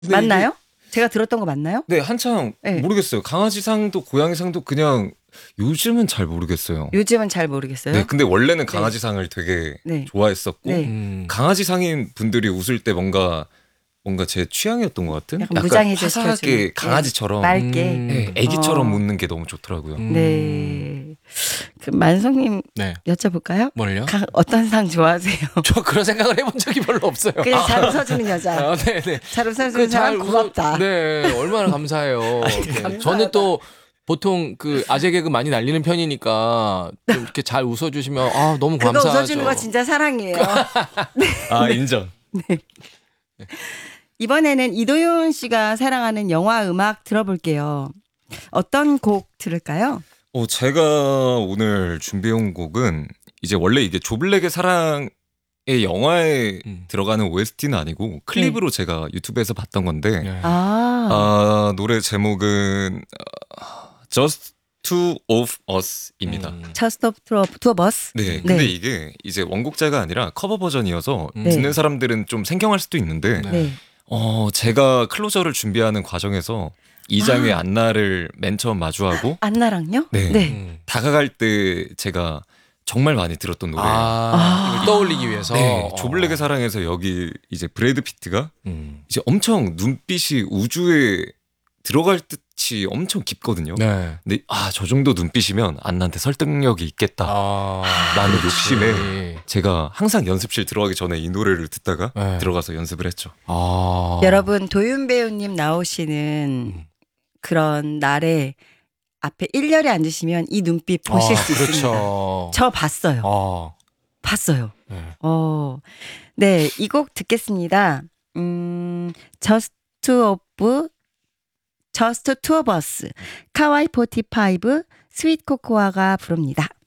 근데 맞나요? 제가 들었던 거 맞나요? 네, 한창 네. 모르겠어요. 강아지상도 고양이상도 그냥 요즘은 잘 모르겠어요. 요즘은 잘 모르겠어요. 네, 근데 원래는 강아지상을 되게 네. 좋아했었고 네. 강아지상인 분들이 웃을 때 뭔가 제 취향이었던 것 같은? 약간 무장해제 화사하게 시켜주는. 강아지처럼 맑게. 네, 애기처럼 어. 웃는 게 너무 좋더라고요. 네. 그 만성님 네. 여쭤볼까요? 뭘요? 어떤 상 좋아하세요? 저 그런 생각을 해본 적이 별로 없어요. 그냥 잘 웃어주는 여자. 네네. 잘 웃어주는 사람 고맙다. 네, 얼마나 감사해요. 감사하다. 저는 또 보통 그 아재 개그 많이 날리는 편이니까 좀 이렇게 잘 웃어주시면 너무 그거 감사하죠. 웃어주는 거 진짜 사랑이에요. 아, 인정. 이번에는 이도현 씨가 사랑하는 영화 음악 들어볼게요. 어떤 곡 들을까요? 제가 오늘 준비해온 곡은 이제 원래 이게 조블랙의 사랑의 영화에 들어가는 OST는 아니고 클립으로 제가 유튜브에서 봤던 건데 네. 노래 제목은 Just Two of Us입니다. Just of Two of Us. 네, 근데 이게 이제 원곡자가 아니라 커버 버전이어서 듣는 사람들은 좀 생경할 수도 있는데 네. 제가 클로저를 준비하는 과정에서 이장의 안나를 맨 처음 마주하고 안나랑요? 네. 다가갈 때 제가 정말 많이 들었던 노래예요. 이걸 떠올리기 위해서. 네, 조블랙의 사랑에서 여기 이제 브래드 피트가 이제 엄청 눈빛이 우주에 들어갈 듯이 엄청 깊거든요. 네. 근데 저 정도 눈빛이면 안나한테 설득력이 있겠다. 라는 욕심에 제가 항상 연습실 들어가기 전에 이 노래를 듣다가 들어가서 연습을 했죠. 여러분 도윤 배우님 나오시는 그런 날에 앞에 1열에 앉으시면 이 눈빛 보실 수 그렇죠. 있습니다. 저 봤어요. 봤어요. 네, 이 곡 듣겠습니다. Just Two of Us, 카와이 45, 스윗 코코아가 부릅니다.